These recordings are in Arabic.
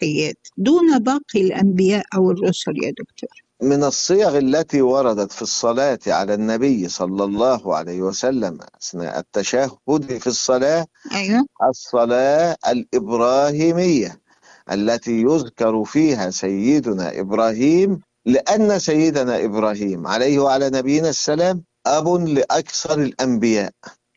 الصالحيات دون باقي الأنبياء أو الرسل يا دكتور؟ من الصيغ التي وردت في الصلاة على النبي صلى الله عليه وسلم أثناء التشهد في الصلاة أيوة. الصلاة الإبراهيمية التي يذكر فيها سيدنا إبراهيم، لأن سيدنا إبراهيم عليه وعلى نبينا السلام أب لأكثر الأنبياء،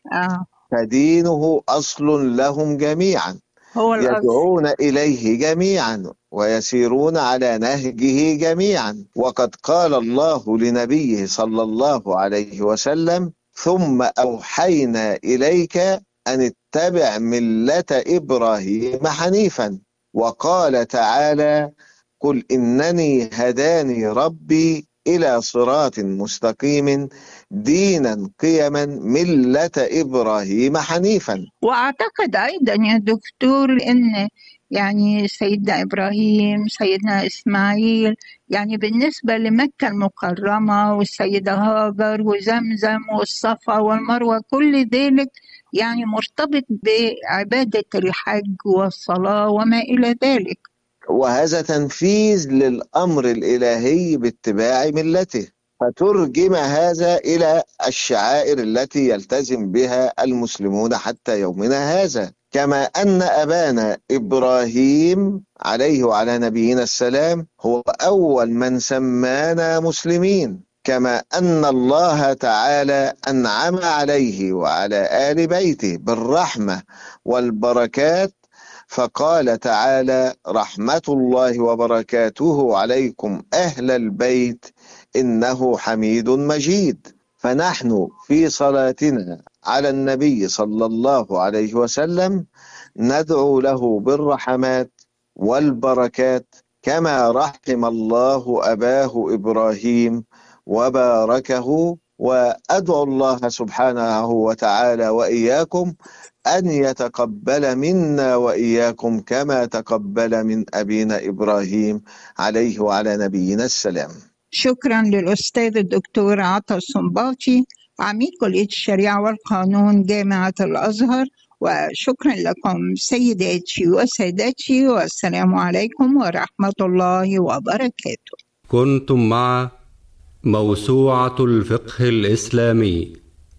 فدينه أصل لهم جميعا، هو يدعون إليه جميعا ويسيرون على نهجه جميعا. وقد قال الله لنبيه صلى الله عليه وسلم: ثم أوحينا إليك أن اتبع ملة إبراهيم حنيفا. وقال تعالى: قل إنني هداني ربي إلى صراط مستقيم دينا قيما ملة إبراهيم حنيفا. وأعتقد أيضا يا دكتور إن يعني سيدنا إبراهيم، سيدنا إسماعيل، يعني بالنسبة لمكة المكرمة والسيدة هاجر وزمزم والصفا والمروة، كل ذلك يعني مرتبط بعبادة الحج والصلاة وما إلى ذلك. وهذا تنفيذ للأمر الإلهي باتباع ملته، فترجم هذا إلى الشعائر التي يلتزم بها المسلمون حتى يومنا هذا. كما أن أبانا إبراهيم عليه وعلى نبينا السلام هو أول من سمانا مسلمين، كما أن الله تعالى أنعم عليه وعلى آل بيته بالرحمة والبركات، فقال تعالى: رحمة الله وبركاته عليكم أهل البيت إنه حميد مجيد. فنحن في صلاتنا على النبي صلى الله عليه وسلم ندعو له بالرحمات والبركات كما رحم الله أباه إبراهيم وباركه. وأدعو الله سبحانه وتعالى وإياكم أن يتقبل منا وإياكم كما تقبل من أبينا إبراهيم عليه وعلى نبينا السلام. شكرا للأستاذ الدكتور عطا السنباطي، عميد كلية الشريعة والقانون جامعة الأزهر، وشكرا لكم سيداتي وسادتي، والسلام عليكم ورحمة الله وبركاته. كنتم مع موسوعة الفقه الإسلامي،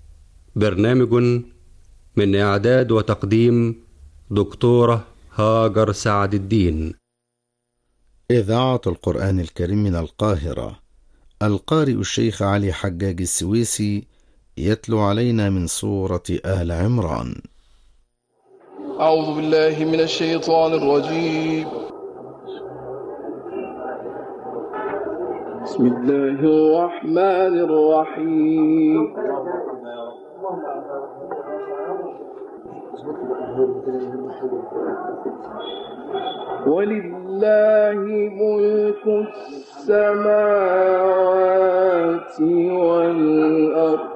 برنامج من إعداد وتقديم دكتورة هاجر سعد الدين. إذاعة القرآن الكريم من القاهرة، القارئ الشيخ علي حجاج السويسي يتلو علينا من سورة آل عمران. أعوذ بالله من الشيطان الرجيم. بسم الله الرحمن الرحيم. ولله ملك السماوات والأرض